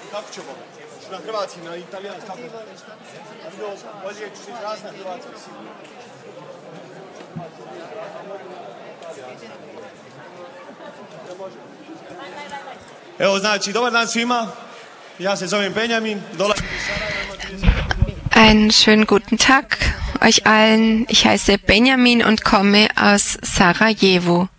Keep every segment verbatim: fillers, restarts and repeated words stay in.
Kako ćemo? Na hrvatski, na italijanski, kako? Bolje ću se izraziti na hrvatski. Evo, znači, dobar dan svima. Ja se zovem Benjamin, dolazim iz Sarajeva. Einen schönen guten Tag euch allen. Ich heiße Benjamin und komme aus Sarajevo.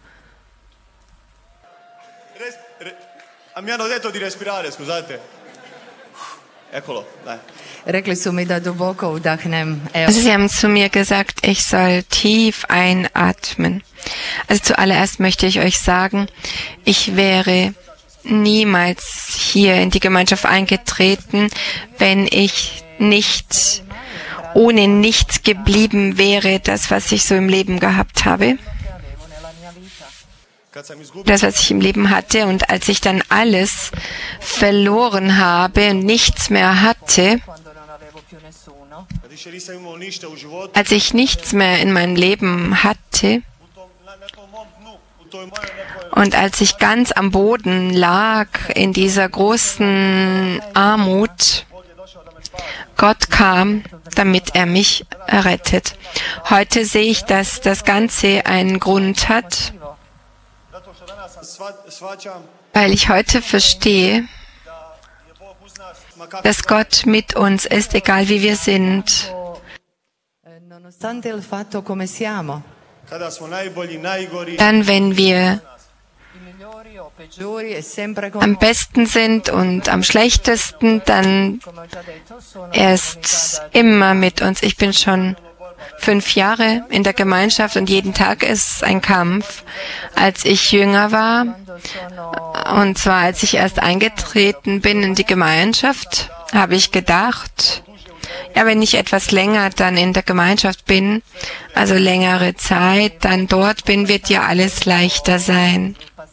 Mi hanno detto di respirare, scusate. Eccolo, dai. Rekli su mi da duboko udahnem. Also Sie haben zu mir gesagt, ich soll tief einatmen. Also zuallererst möchte ich euch sagen, ich wäre niemals hier in die Gemeinschaft eingetreten, wenn ich nicht ohne nichts geblieben wäre, das, was ich so im Leben gehabt habe. Das, was ich im Leben hatte. Und als ich dann alles verloren habe und nichts mehr hatte, als ich nichts mehr in meinem Leben hatte und als ich ganz am Boden lag in dieser großen Armut, Gott kam, damit er mich errettet. Heute sehe ich, dass das Ganze einen Grund hat, weil ich heute verstehe, dass Gott mit uns ist, egal wie wir sind. Dann, wenn wir am besten sind und am schlechtesten, dann er ist immer mit uns. Ich bin schon fünf Jahre in der Gemeinschaft und jeden Tag ist ein Kampf. Als ich jünger war, und zwar als ich erst eingetreten bin in die Gemeinschaft, habe ich gedacht, ja, wenn ich etwas länger dann in der Gemeinschaft bin, also längere Zeit, dann dort bin, wird ja alles leichter sein.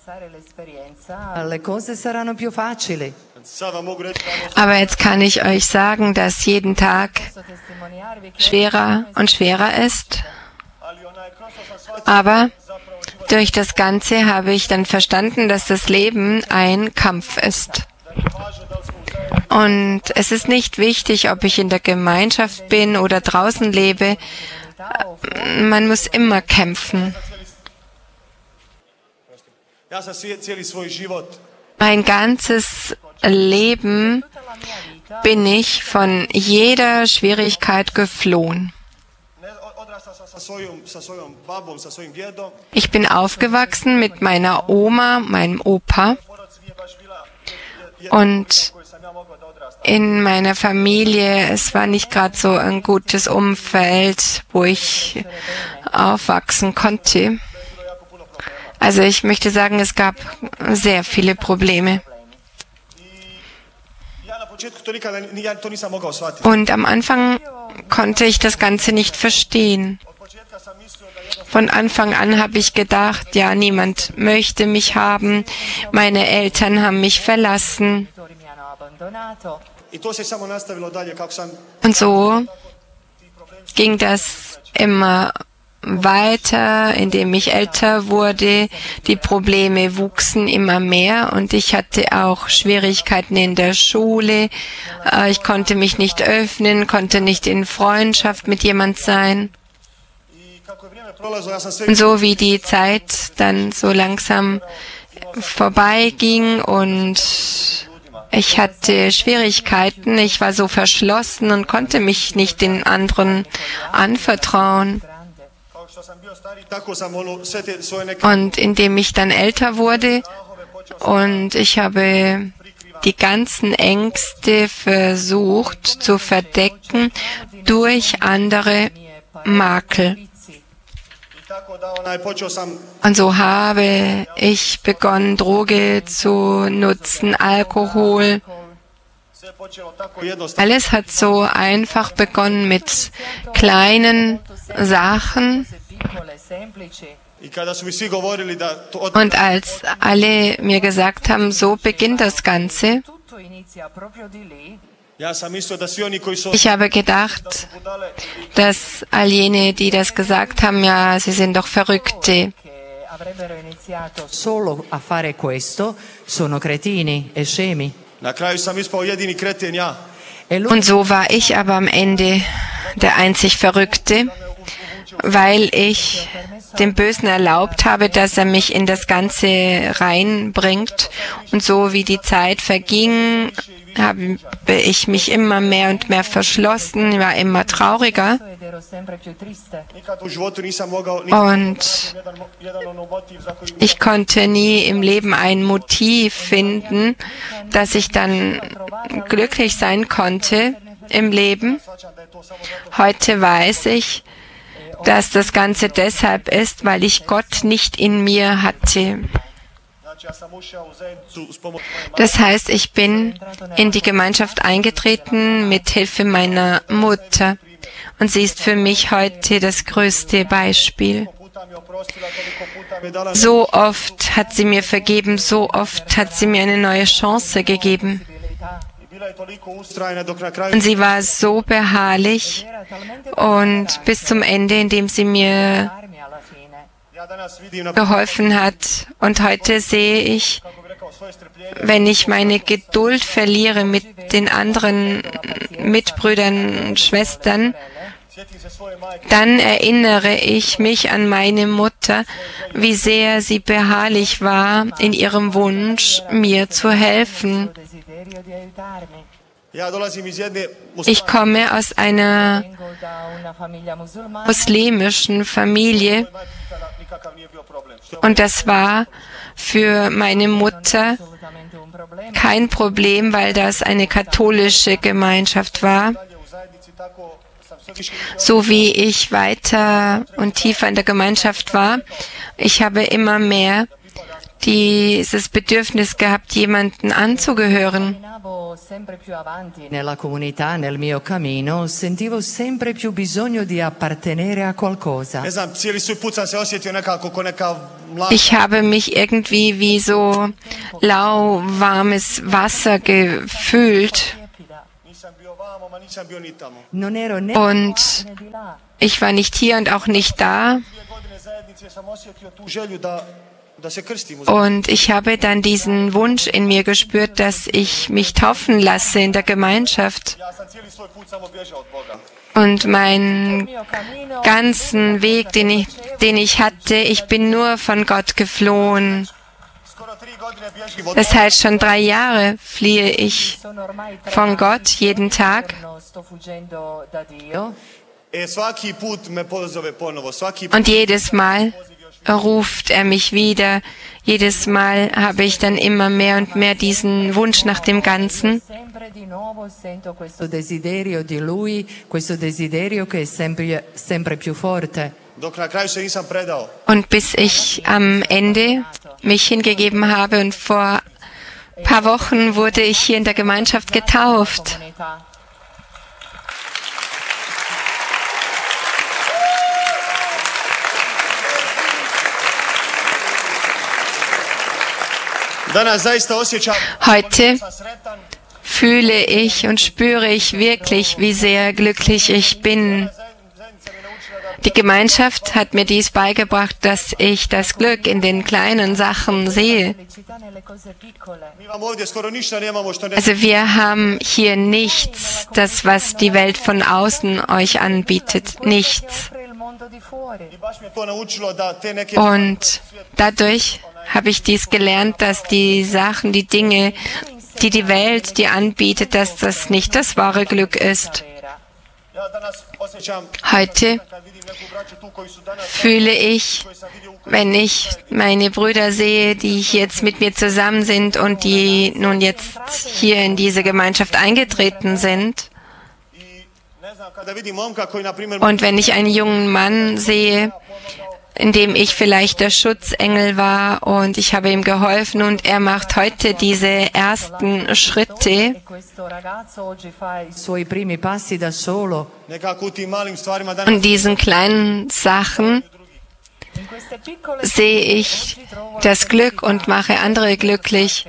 Aber jetzt kann ich euch sagen, dass jeden Tag schwerer und schwerer ist. Aber durch das Ganze habe ich dann verstanden, dass das Leben ein Kampf ist. Und es ist nicht wichtig, ob ich in der Gemeinschaft bin oder draußen lebe. Man muss immer kämpfen. Mein ganzes Leben bin ich von jeder Schwierigkeit geflohen. Ich bin aufgewachsen mit meiner Oma, meinem Opa, und in meiner Familie, es war nicht gerade so ein gutes Umfeld, wo ich aufwachsen konnte. Also ich möchte sagen, es gab sehr viele Probleme. Und am Anfang konnte ich das Ganze nicht verstehen. Von Anfang an habe ich gedacht, ja, niemand möchte mich haben. Meine Eltern haben mich verlassen. Und so ging das immer weiter, indem ich älter wurde. Die Probleme wuchsen immer mehr und ich hatte auch Schwierigkeiten in der Schule. Ich konnte mich nicht öffnen, konnte nicht in Freundschaft mit jemand sein. Und so wie die Zeit dann so langsam vorbeiging und ich hatte Schwierigkeiten, ich war so verschlossen und konnte mich nicht den anderen anvertrauen. Und indem ich dann älter wurde und ich habe die ganzen Ängste versucht zu verdecken durch andere Makel. Und so habe ich begonnen, Droge zu nutzen, Alkohol. Alles hat so einfach begonnen mit kleinen Sachen. Und als alle mir gesagt haben, so beginnt das Ganze, ich habe gedacht, dass all jene, die das gesagt haben, ja, sie sind doch Verrückte. Na kraju sam ispao jedini kreten ja. Und so war ich aber am Ende der einzig Verrückte, weil ich dem Bösen erlaubt habe, dass er mich in das Ganze reinbringt. Und so wie die Zeit verging, habe ich mich immer mehr und mehr verschlossen, war immer trauriger. Und ich konnte nie im Leben ein Motiv finden, dass ich dann glücklich sein konnte im Leben. Heute weiß ich, dass das Ganze deshalb ist, weil ich Gott nicht in mir hatte. Das heißt, ich bin in die Gemeinschaft eingetreten mit Hilfe meiner Mutter. Und sie ist für mich heute das größte Beispiel. So oft hat sie mir vergeben, so oft hat sie mir eine neue Chance gegeben. Und sie war so beharrlich und bis zum Ende, indem sie mir geholfen hat. Und heute sehe ich, wenn ich meine Geduld verliere mit den anderen Mitbrüdern und Schwestern, dann erinnere ich mich an meine Mutter, wie sehr sie beharrlich war in ihrem Wunsch, mir zu helfen. Ich komme aus einer muslimischen Familie und das war für meine Mutter kein Problem, weil das eine katholische Gemeinschaft war. So wie ich weiter und tiefer in der Gemeinschaft war, ich habe immer mehr dieses Bedürfnis gehabt, jemanden anzugehören. Nella comunità, nel mio cammino, sentivo sempre più bisogno di appartenere a qualcosa. Ich habe mich irgendwie wie so lauwarmes Wasser gefühlt. Und ich war nicht hier und auch nicht da. Und ich habe dann diesen Wunsch in mir gespürt, dass ich mich taufen lasse in der Gemeinschaft. Und meinen ganzen Weg, den ich, den ich hatte, ich bin nur von Gott geflohen. Das heißt, schon drei Jahre fliehe ich von Gott jeden Tag. Und jedes Mal ruft er mich wieder. Jedes Mal habe ich dann immer mehr und mehr diesen Wunsch nach dem Ganzen. Und bis ich am Ende mich hingegeben habe und vor ein paar Wochen wurde ich hier in der Gemeinschaft getauft. Heute fühle ich und spüre ich wirklich, wie sehr glücklich ich bin. Die Gemeinschaft hat mir dies beigebracht, dass ich das Glück in den kleinen Sachen sehe. Also wir haben hier nichts, das was die Welt von außen euch anbietet, nichts. Und dadurch habe ich dies gelernt, dass die Sachen, die Dinge, die die Welt dir anbietet, dass das nicht das wahre Glück ist. Heute fühle ich, wenn ich meine Brüder sehe, die jetzt mit mir zusammen sind und die nun jetzt hier in diese Gemeinschaft eingetreten sind. Und wenn ich einen jungen Mann sehe, in dem ich vielleicht der Schutzengel war und ich habe ihm geholfen und er macht heute diese ersten Schritte. Und diesen kleinen Sachen sehe ich das Glück und mache andere glücklich.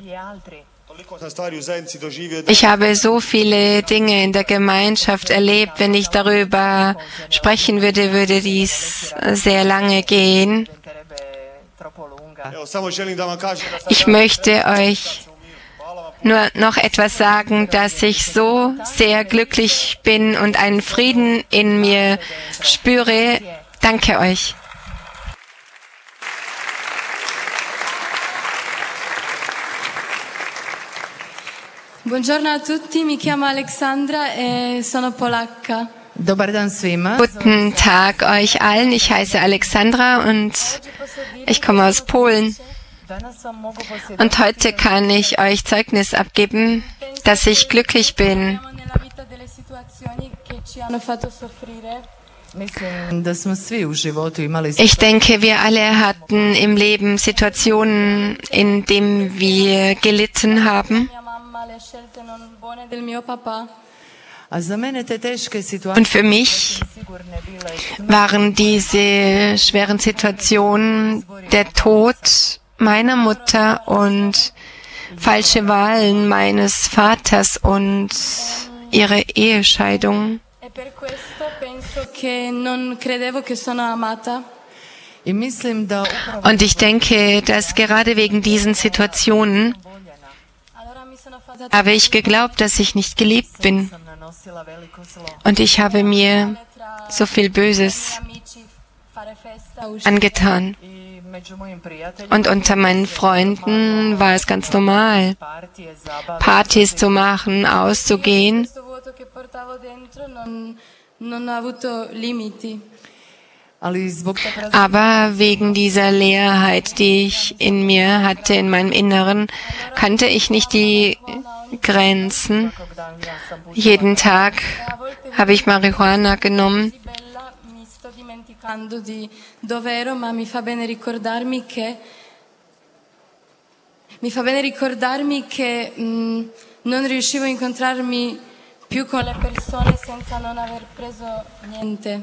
Ich habe so viele Dinge in der Gemeinschaft erlebt. Wenn ich darüber sprechen würde, würde dies sehr lange gehen. Ich möchte euch nur noch etwas sagen, dass ich so sehr glücklich bin und einen Frieden in mir spüre. Danke euch. Buongiorno a tutti, mi chiamo Alexandra e sono polacca. Dobar dan svima. Guten Tag euch allen. Ich heiße Alexandra und ich komme aus Polen. Und heute kann ich euch Zeugnis abgeben, dass ich glücklich bin. Ich denke, wir alle hatten im Leben Situationen, in denen wir gelitten haben. Und für mich waren diese schweren Situationen der Tod meiner Mutter und falsche Wahlen meines Vaters und ihre Ehescheidung. Und ich denke, dass gerade wegen diesen Situationen habe ich geglaubt, dass ich nicht geliebt bin. Und ich habe mir so viel Böses angetan. Und unter meinen Freunden war es ganz normal, Partys zu machen, auszugehen. Aber wegen dieser Leerheit, die ich in mir hatte, in meinem Inneren, kannte ich nicht die Grenzen. Jeden Tag habe ich Marihuana genommen. Mi fa bene ricordarmi che mh, non riuscivo a incontrarmi più con le persone senza non aver preso niente.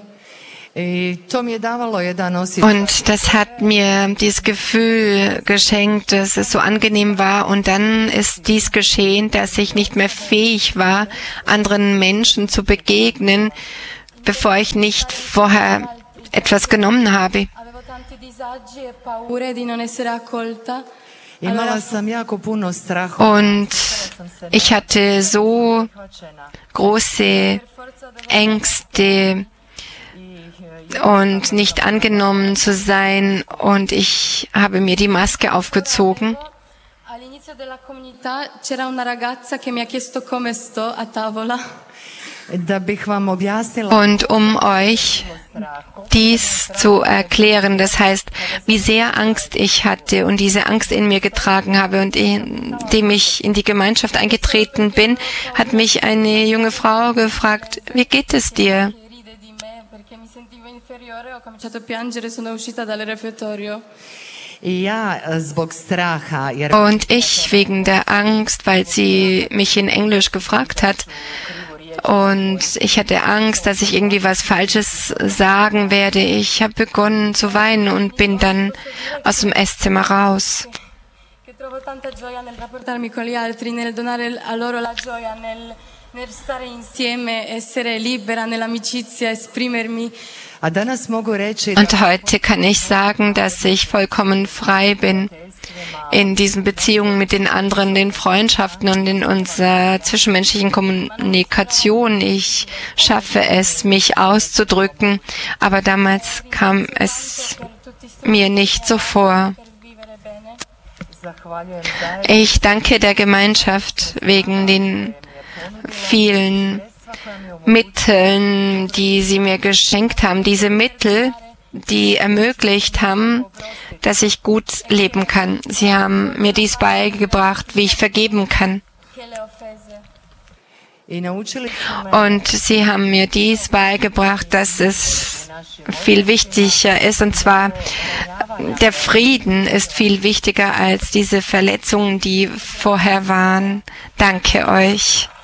Und das hat mir dieses Gefühl geschenkt, dass es so angenehm war. Und dann ist dies geschehen, dass ich nicht mehr fähig war, anderen Menschen zu begegnen, bevor ich nicht vorher etwas genommen habe. Und ich hatte so große Ängste und nicht angenommen zu sein, und ich habe mir die Maske aufgezogen. Und um euch dies zu erklären, das heißt, wie sehr Angst ich hatte und diese Angst in mir getragen habe, und indem ich in die Gemeinschaft eingetreten bin, hat mich eine junge Frau gefragt: Wie geht es dir? Und ich wegen der Angst, weil sie mich in Englisch gefragt hat. Und ich hatte Angst, dass ich irgendwie was Falsches sagen werde. Ich habe begonnen zu weinen und bin dann aus dem Esszimmer raus. Und heute kann ich sagen, dass ich vollkommen frei bin in diesen Beziehungen mit den anderen, den Freundschaften und in unserer zwischenmenschlichen Kommunikation. Ich schaffe es, mich auszudrücken, aber damals kam es mir nicht so vor. Ich danke der Gemeinschaft wegen den vielen Mitteln, die sie mir geschenkt haben. Diese Mittel, die ermöglicht haben, dass ich gut leben kann. Sie haben mir dies beigebracht, wie ich vergeben kann. Und sie haben mir dies beigebracht, dass es viel wichtiger ist. Und zwar, der Frieden ist viel wichtiger als diese Verletzungen, die vorher waren. Danke euch.